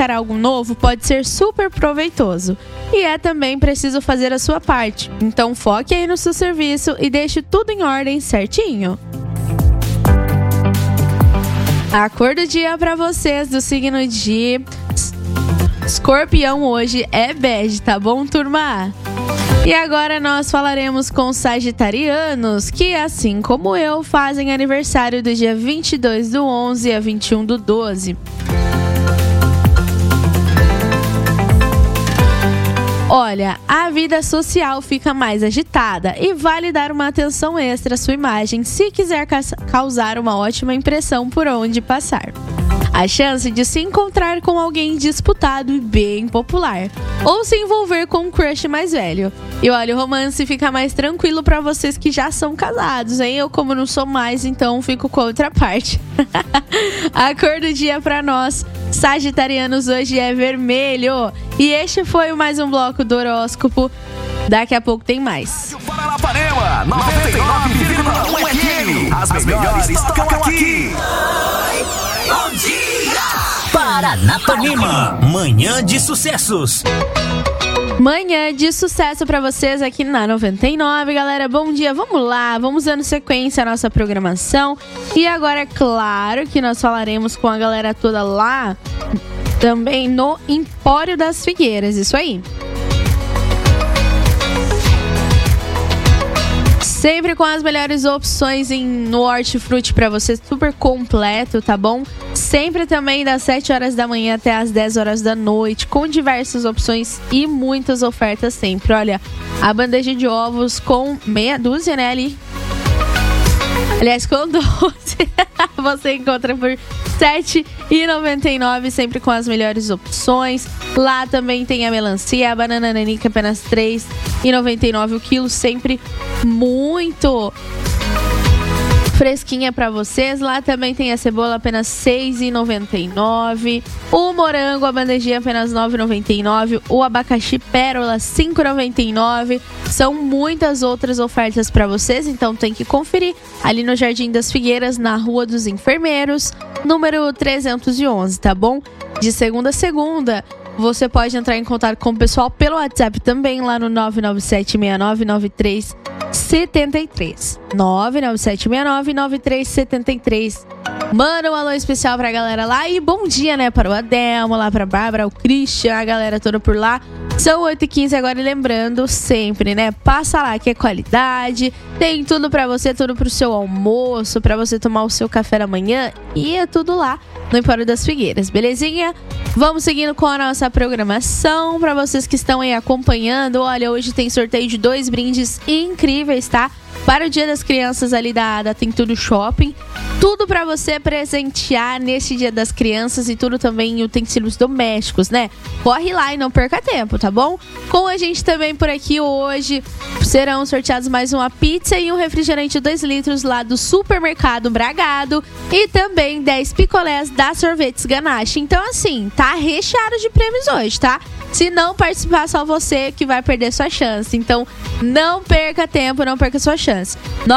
arriscar algo novo pode ser super proveitoso. E é também preciso fazer a sua parte. Então foque aí no seu serviço e deixe tudo em ordem certinho. A cor do dia para vocês do signo de Escorpião hoje é bege, tá bom, turma? E agora nós falaremos com sagitarianos que, assim como eu, fazem aniversário do dia 22/11 a 21/12. Olha, a vida social fica mais agitada e vale dar uma atenção extra à sua imagem se quiser causar uma ótima impressão por onde passar. A chance de se encontrar com alguém disputado e bem popular, ou se envolver com um crush mais velho. E olha, o romance fica mais tranquilo para vocês que já são casados, hein? Eu, como não sou mais, então fico com a outra parte. A cor do dia para nós sagitarianos hoje é vermelho. E este foi mais um bloco do horóscopo. Daqui a pouco tem mais. Paranapanema, 99,1 FM. As melhores tocam aqui. Bom dia! Paranapanema, manhã de sucessos. Manhã de sucesso pra vocês aqui na 99, galera. Bom dia, vamos lá, vamos dando sequência à nossa programação. E agora é claro que nós falaremos com a galera toda lá também no Empório das Figueiras, isso aí. Sempre com as melhores opções no hortifruti para você, super completo, tá bom? Sempre também das 7 horas da manhã até as 10 horas da noite, com diversas opções e muitas ofertas sempre. Olha, a bandeja de ovos com meia dúzia, né, ali? Aliás, com 12, você encontra por R$ 7,99, sempre com as melhores opções. Lá também tem a melancia, a banana nanica apenas R$ 3,99 o quilo, sempre muito fresquinha pra vocês. Lá também tem a cebola apenas R$ 6,99. O morango, a bandejinha apenas R$ 9,99. O abacaxi pérola R$ 5,99. São muitas outras ofertas pra vocês, então tem que conferir ali no Jardim das Figueiras, na Rua dos Enfermeiros, número 311, tá bom? De segunda a segunda. Você pode entrar em contato com o pessoal pelo WhatsApp também, lá no 997699373. 997699373. Manda um alô especial pra galera lá e bom dia, né, para o Adelmo, lá pra Bárbara, o Christian, a galera toda por lá. São 8h15 agora, e lembrando sempre, né, passa lá que é qualidade, tem tudo pra você, tudo pro seu almoço, pra você tomar o seu café da manhã, e é tudo lá no Empório das Figueiras, belezinha? Vamos seguindo com a nossa programação. Pra vocês que estão aí acompanhando, olha, hoje tem sorteio de 2 brindes incríveis, tá? Para o Dia das Crianças ali da Tem Tudo Shopping. Tudo pra você presentear nesse Dia das Crianças e tudo também em utensílios domésticos, né? Corre lá e não perca tempo, tá bom? Com a gente também por aqui hoje serão sorteados mais uma pizza e um refrigerante de 2 litros lá do Supermercado Bragado e também 10 picolés da Sorvetes Ganache. Então, assim, tá recheado de prêmios hoje, tá? Se não participar, só você que vai perder sua chance. Então, não perca tempo, não perca sua chance.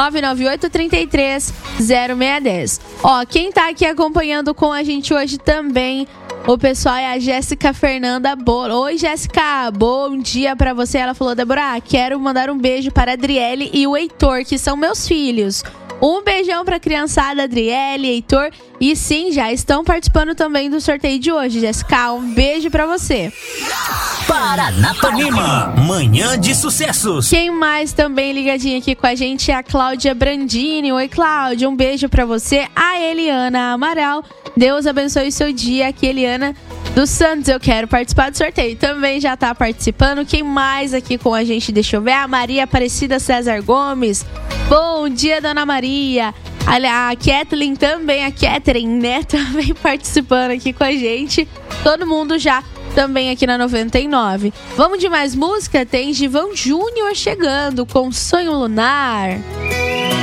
998-33-0610. Ó, quem tá aqui acompanhando com a gente hoje também, o pessoal é a Jéssica Fernanda Bolo. Oi, Jéssica, bom dia pra você. Ela falou, Débora, quero mandar um beijo para a Adriele e o Heitor, que são meus filhos. Um beijão pra criançada, Adriele, Heitor. E sim, já estão participando também do sorteio de hoje, Jéssica. Um beijo pra você. Paranapanema, manhã de sucessos. Quem mais também ligadinho aqui com a gente é a Cláudia Brandini. Oi, Cláudia, um beijo pra você. A Eliana Amaral. Deus abençoe o seu dia. Aqui, Eliana dos Santos, eu quero participar do sorteio. Também já tá participando. Quem mais aqui com a gente? Deixa eu ver. A Maria Aparecida César Gomes. Bom dia, dona Maria. A Kathleen também, a Catherine, né? Também participando aqui com a gente. Todo mundo já também aqui na 99. Vamos de mais música? Tem Givão Júnior chegando com Sonho Lunar.